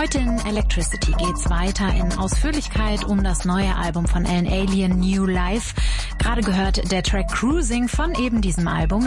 Heute in Electricity geht's weiter in Ausführlichkeit um das neue Album von Alan Alien, New Life. Gerade gehört der Track Cruising von eben diesem Album.